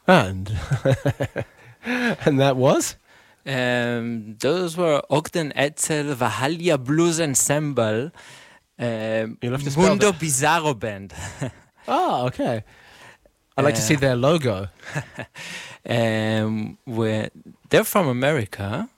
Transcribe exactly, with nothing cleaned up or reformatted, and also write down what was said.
And and that was? Um, those were Ogden Etzel Vahalia Blues Ensemble, um, You'll have to spell Mundo that. Bizarro Band. Oh, okay. I'd like to see Uh, their logo. um, where they're from America.